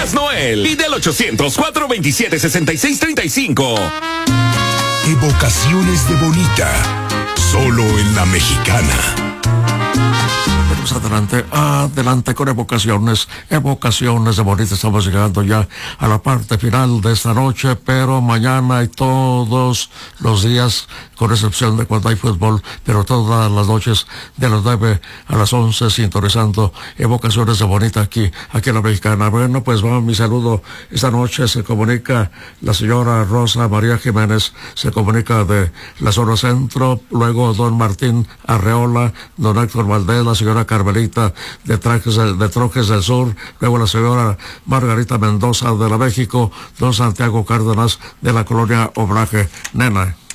Feliz Noel. Y del 800-427-6635. Evocaciones de Bonita. Solo en La Mexicana. Pues adelante con evocaciones de Bonita. Estamos llegando ya a la parte final de esta noche, pero mañana y todos los días, con excepción de cuando hay fútbol, pero todas las noches de las 9 a las 11, sintonizando evocaciones de Bonita aquí en La Mexicana. Bueno, pues vamos, mi saludo. Esta noche se comunica la señora Rosa María Jiménez, se comunica de la zona centro, luego don Martín Arreola, don Héctor Valdés, la señora Carmelita de Trojes del Sur, luego la señora Margarita Mendoza de la México, don Santiago Cárdenas de la colonia Obraje. Nena.